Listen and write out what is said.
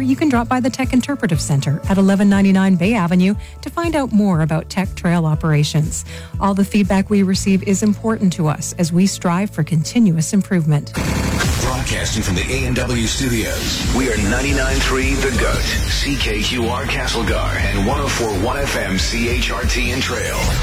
you can drop by the Tech Interpretive Center at 1199 Bay Avenue to find out more about Tech Trail operations. All the feedback we receive is important to us as we strive for continuous improvement. Broadcasting from the A&W studios, we are 99.3 The Goat, CKQR Castlegar, and 104.1 FM CHRT in Trail.